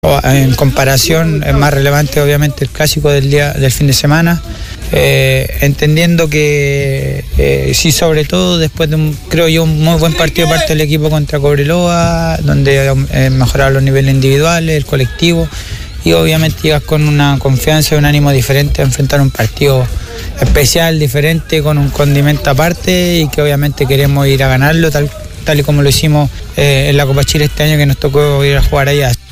En comparación es más relevante obviamente el clásico del fin de semana, entendiendo que sí, sobre todo después de un muy buen partido de parte del equipo contra Cobreloa, donde mejoraron los niveles individuales, el colectivo, y obviamente llegas con una confianza y un ánimo diferente a enfrentar un partido especial, diferente, con un condimento aparte, y que obviamente queremos ir a ganarlo tal y como lo hicimos en la Copa Chile este año, que nos tocó ir a jugar allá.